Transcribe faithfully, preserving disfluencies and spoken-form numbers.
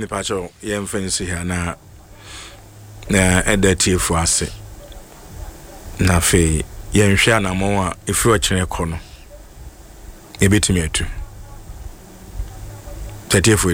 nipacho yem fancy here na na edeti fu ase na fe yen hwe anamo a efru akire kɔ no ebetimi atu thirty